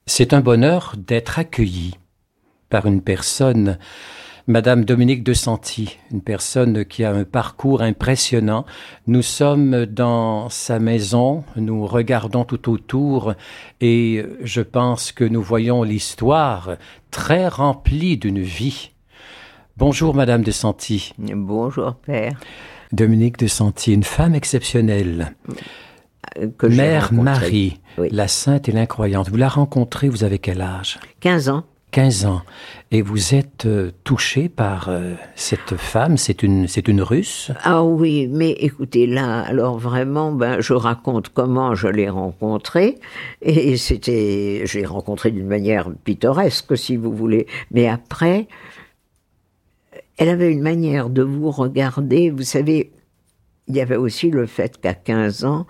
C'est un bonheur d'être accueilli par une personne, Madame Dominique de Santi, une personne qui a un parcours impressionnant. Nous sommes dans sa maison, nous regardons tout autour et je pense que nous voyons l'histoire très remplie d'une vie. Bonjour Madame de Santi. Bonjour Père. Dominique de Santi, une femme exceptionnelle. Mère Marie, oui. La sainte et l'incroyante. Vous la rencontrez, vous avez quel âge? 15 ans. 15 ans. Et vous êtes touché par cette femme, c'est une Russe? Ah oui, mais écoutez, là, alors vraiment, je raconte comment je l'ai rencontrée, et je l'ai rencontrée d'une manière pittoresque, si vous voulez, mais après, elle avait une manière de vous regarder, vous savez, il y avait aussi le fait qu'à 15 ans,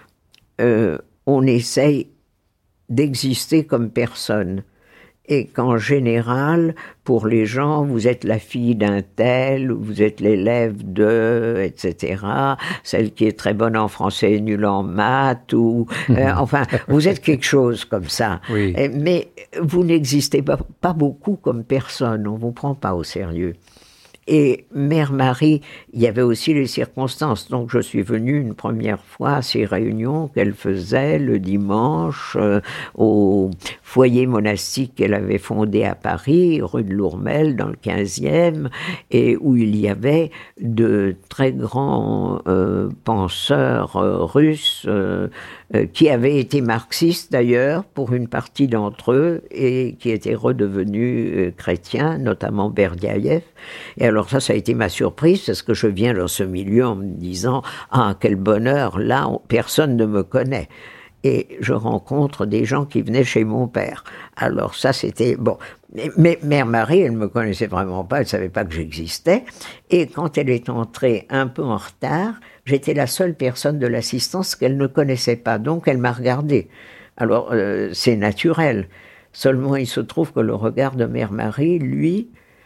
on essaye d'exister comme personne. Et qu'en général, pour les gens, vous êtes la fille d'un tel, ou vous êtes l'élève de, etc., celle qui est très bonne en français et nulle en maths, ou enfin, vous êtes quelque chose comme ça. Oui. Mais vous n'existez pas beaucoup comme personne, on ne vous prend pas au sérieux. Et Mère Marie, il y avait aussi les circonstances. Donc je suis venue une première fois à ces réunions qu'elle faisait le dimanche au foyer monastique qu'elle avait fondé à Paris, rue de Lourmel, dans le 15e, et où il y avait de très grands penseurs russes qui avaient été marxistes d'ailleurs pour une partie d'entre eux et qui étaient redevenus chrétiens, notamment Berdiaïev. Et alors ça a été ma surprise parce que je viens dans ce milieu en me disant « Ah, quel bonheur, là, personne ne me connaît ». Et je rencontre des gens qui venaient chez mon père. Alors ça, c'était... bon. Mais Mère Marie, elle ne me connaissait vraiment pas, elle ne savait pas que j'existais. Et quand elle est entrée un peu en retard, j'étais la seule personne de l'assistance qu'elle ne connaissait pas. Donc elle m'a regardée. Alors c'est naturel. Seulement il se trouve que le regard de Mère Marie, lui,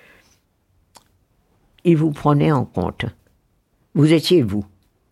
il vous prenait en compte. Vous étiez vous.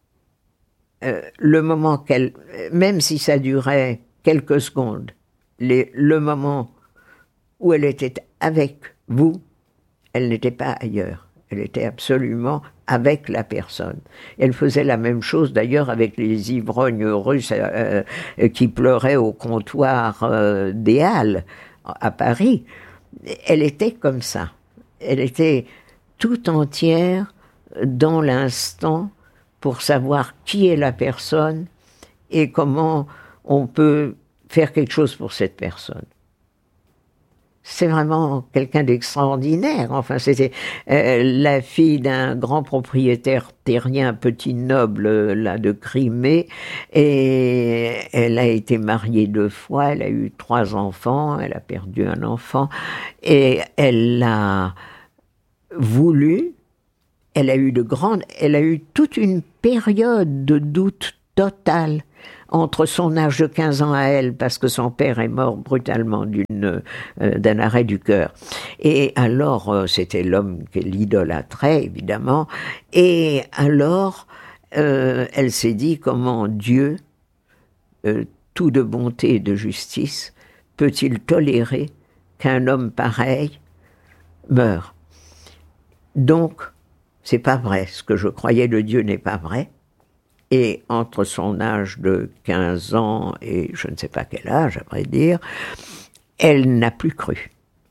Le moment qu'elle, même si ça durait quelques secondes, le moment où elle était avec vous, elle n'était pas ailleurs. Elle était absolument avec la personne. Elle faisait la même chose d'ailleurs avec les ivrognes russes qui pleuraient au comptoir des Halles à Paris. Elle était comme ça. Elle était tout entière dans l'instant pour savoir qui est la personne et comment on peut faire quelque chose pour cette personne. C'est vraiment quelqu'un d'extraordinaire. Enfin, c'était la fille d'un grand propriétaire terrien, petit noble, là, de Crimée, et elle a été mariée 2 fois, elle a eu 3 enfants, elle a perdu un enfant, et elle a voulu, elle a eu toute une période de doute total entre son âge de 15 ans à elle, parce que son père est mort brutalement d'un arrêt du cœur. Et alors, c'était l'homme qu'elle idolâtrait, évidemment. Et alors, elle s'est dit comment Dieu, tout de bonté et de justice, peut-il tolérer qu'un homme pareil meure? Donc, c'est pas vrai. Ce que je croyais de Dieu n'est pas vrai. Et entre son âge de 15 ans et je ne sais pas quel âge, à vrai dire, elle n'a plus cru.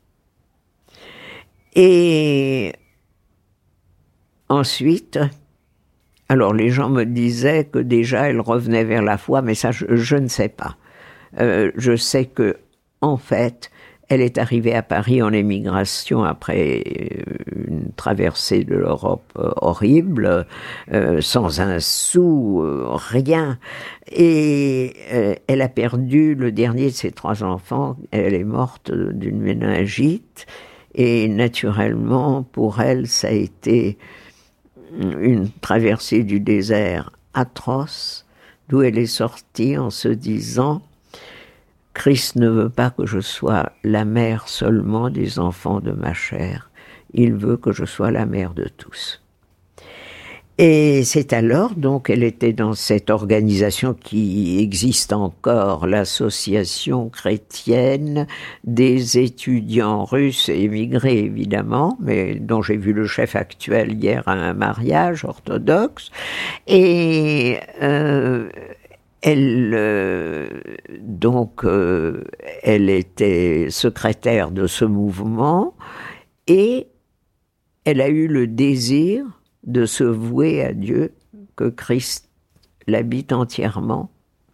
Et ensuite, alors les gens me disaient que déjà elle revenait vers la foi, mais ça je ne sais pas. Je sais que, en fait, elle est arrivée à Paris en émigration après une traversée de l'Europe horrible, sans un sou, rien. Et elle a perdu le dernier de ses 3 enfants. Elle est morte d'une méningite. Et naturellement, pour elle, ça a été une traversée du désert atroce, d'où elle est sortie en se disant... Christ ne veut pas que je sois la mère seulement des enfants de ma chair. Il veut que je sois la mère de tous. Et c'est alors, donc, elle était dans cette organisation qui existe encore, l'Association chrétienne des étudiants russes et émigrés, évidemment, mais dont j'ai vu le chef actuel hier à un mariage orthodoxe. Et elle était secrétaire de ce mouvement et elle a eu le désir de se vouer à Dieu, que Christ l'habite entièrement.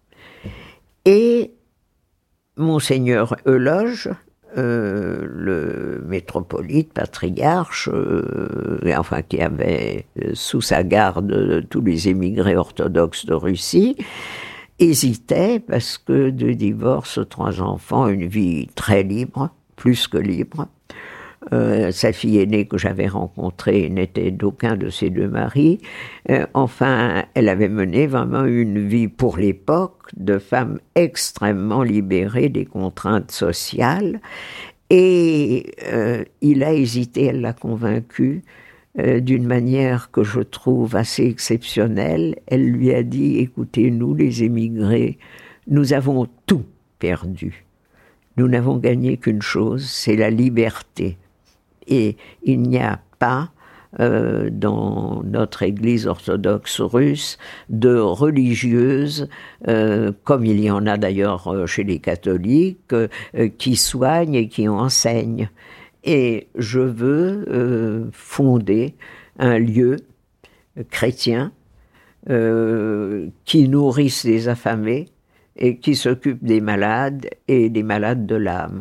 Et Monseigneur Euloge, le métropolite, patriarche, qui avait sous sa garde tous les émigrés orthodoxes de Russie, hésitait parce que 2 divorces, 3 enfants, une vie très libre, plus que libre. Sa fille aînée que j'avais rencontrée n'était d'aucun de ses 2 maris. Elle avait mené vraiment une vie pour l'époque de femme extrêmement libérée des contraintes sociales. Et il a hésité, elle l'a convaincue d'une manière que je trouve assez exceptionnelle. Elle lui a dit, écoutez, nous les émigrés, nous avons tout perdu. Nous n'avons gagné qu'une chose, c'est la liberté. Et il n'y a pas, dans notre Église orthodoxe russe, de religieuses, comme il y en a d'ailleurs chez les catholiques, qui soignent et qui enseignent. Et je veux fonder un lieu chrétien qui nourrisse les affamés et qui s'occupe des malades et des malades de l'âme.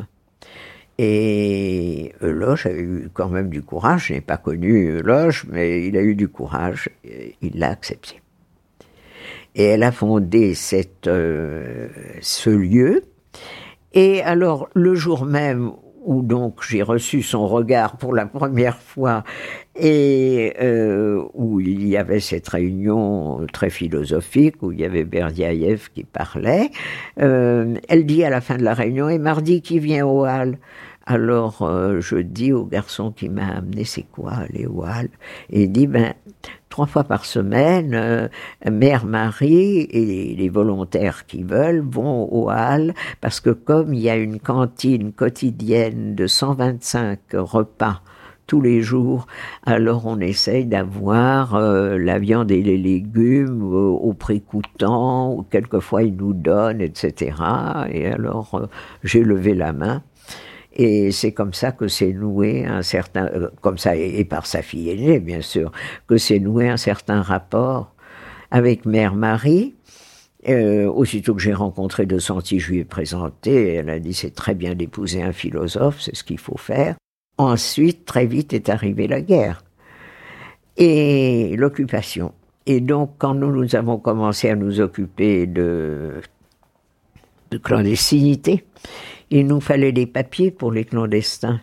Et Euloge a eu quand même du courage. Je n'ai pas connu Euloge, mais il a eu du courage. Il l'a accepté. Et elle a fondé ce lieu. Et alors, le jour même où donc j'ai reçu son regard pour la première fois et où il y avait cette réunion très philosophique, où il y avait Berdiaïev qui parlait, elle dit à la fin de la réunion, et mardi qui vient au hall? Alors je dis au garçon qui m'a amené, c'est quoi aller au hall? Et il dit, 3 fois par semaine, Mère Marie et les volontaires qui veulent vont au hall, parce que comme il y a une cantine quotidienne de 125 repas tous les jours, alors on essaye d'avoir la viande et les légumes au prix coûtant, ou quelquefois ils nous donnent, etc. Et alors j'ai levé la main. Et c'est comme ça que s'est noué un certain, comme ça et par sa fille aînée bien sûr, que s'est noué un certain rapport avec Mère Marie. Aussitôt que j'ai rencontré De Santi, je lui ai présenté, elle a dit c'est très bien d'épouser un philosophe, c'est ce qu'il faut faire. Ensuite, très vite est arrivée la guerre et l'occupation. Et donc quand nous avons commencé à nous occuper de clandestinité, il nous fallait des papiers pour les clandestins.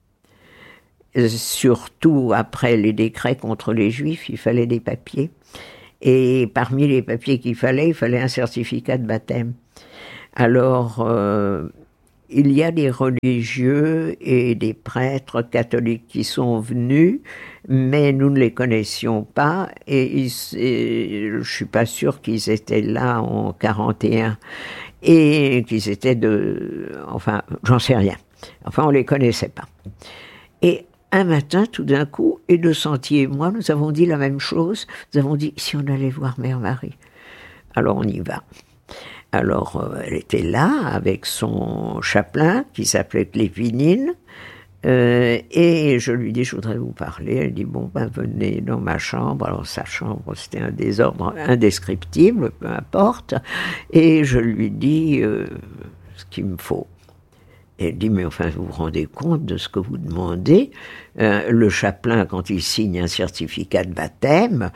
Surtout après les décrets contre les Juifs, il fallait des papiers. Et parmi les papiers il fallait un certificat de baptême. Alors, il y a des religieux et des prêtres catholiques qui sont venus, mais nous ne les connaissions pas, et je ne suis pas sûre qu'ils étaient là en 1941. Et qu'ils étaient j'en sais rien. Enfin, on les connaissait pas. Et un matin, tout d'un coup, et De Santi et moi, nous avons dit la même chose. Nous avons dit, si on allait voir Mère Marie. Alors, on y va. Alors, elle était là, avec son chapelain, qui s'appelait Clévinine, et je lui dis, je voudrais vous parler. Elle dit, venez dans ma chambre. Alors sa chambre, c'était un désordre indescriptible, peu importe. Et je lui dis ce qu'il me faut. Et elle dit, mais enfin, vous vous rendez compte de ce que vous demandez? Le chapelain, quand il signe un certificat de baptême,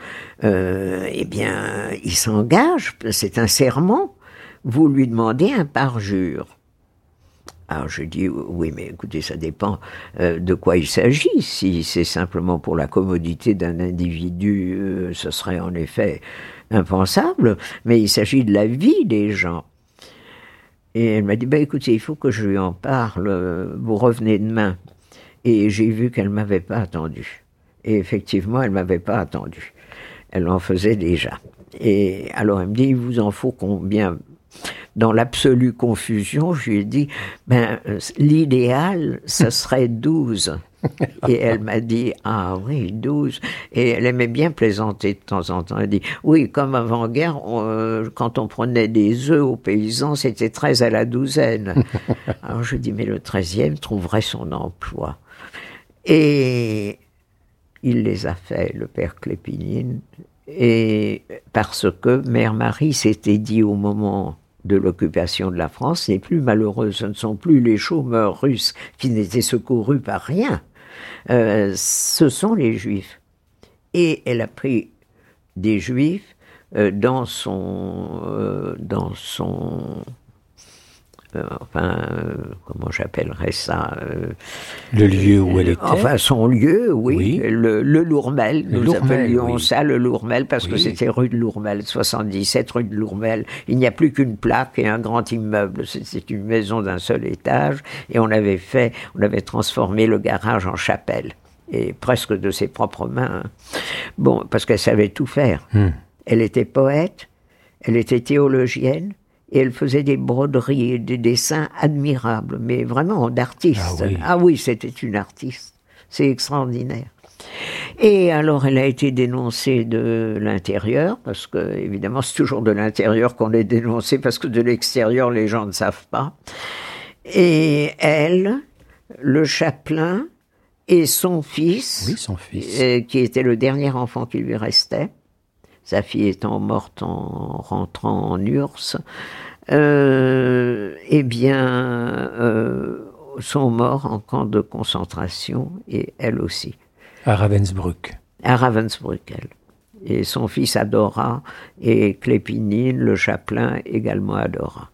il s'engage, c'est un serment. Vous lui demandez un parjure. Alors je dis, oui, mais écoutez, ça dépend de quoi il s'agit. Si c'est simplement pour la commodité d'un individu, ce serait en effet impensable, mais il s'agit de la vie des gens. Et elle m'a dit, écoutez, il faut que je lui en parle, vous revenez demain. Et j'ai vu qu'elle ne m'avait pas attendu. Et effectivement, elle ne m'avait pas attendu. Elle en faisait déjà. Et alors elle me dit, il vous en faut combien? Dans l'absolue confusion, je lui ai dit, l'idéal, ce serait 12. Et elle m'a dit, ah oui, 12. Et elle aimait bien plaisanter de temps en temps. Elle dit, oui, comme avant-guerre, quand on prenait des œufs aux paysans, c'était 13 à la douzaine. Alors je dis, mais le 13e trouverait son emploi. Et il les a fait, le père Klépinine. Et parce que Mère Marie s'était dit au moment de l'occupation de la France, n'est plus malheureux, ce ne sont plus les chômeurs russes qui n'étaient secourus par rien, ce sont les Juifs. Et elle a pris des Juifs dans son comment j'appellerais ça le lieu où elle était. Enfin, son lieu, oui. Le Lourmel. Nous appelions ça le Lourmel parce que c'était rue de Lourmel, 77 rue de Lourmel. Il n'y a plus qu'une plaque et un grand immeuble. C'était une maison d'un seul étage et on avait transformé le garage en chapelle. Et presque de ses propres mains. Bon, parce qu'elle savait tout faire. Elle était poète, elle était théologienne, et elle faisait des broderies et des dessins admirables, mais vraiment d'artiste. Ah oui, c'était une artiste. C'est extraordinaire. Et alors, elle a été dénoncée de l'intérieur, parce que, évidemment, c'est toujours de l'intérieur qu'on est dénoncé, parce que de l'extérieur, les gens ne savent pas. Et elle, le chapelain, et son fils, qui était le dernier enfant qui lui restait, sa fille étant morte en rentrant en URSS, sont morts en camp de concentration, et elle aussi. À Ravensbrück. À Ravensbrück, elle. Et son fils adora, et Klépinine, le chapelain, également adora.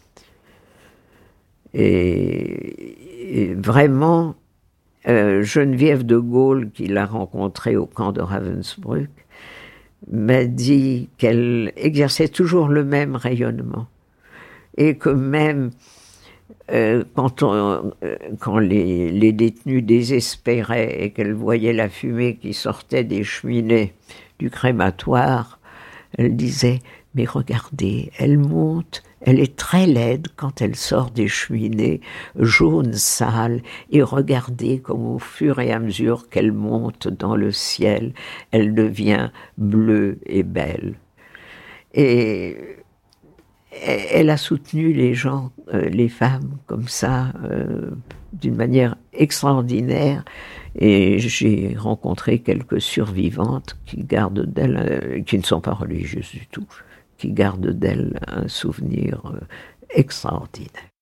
Et vraiment, Geneviève de Gaulle, qui l'a rencontrée au camp de Ravensbrück, m'a dit qu'elle exerçait toujours le même rayonnement et que même quand les détenus désespéraient et qu'elle voyait la fumée qui sortait des cheminées du crématoire, elle disait « Mais regardez, elle monte, elle est très laide quand elle sort des cheminées, jaune sale, et regardez comme au fur et à mesure qu'elle monte dans le ciel, elle devient bleue et belle. » Et elle a soutenu les gens, les femmes, comme ça, d'une manière extraordinaire. Et j'ai rencontré quelques survivantes qui gardent d'elle, qui ne sont pas religieuses du tout, qui gardent d'elle un souvenir extraordinaire.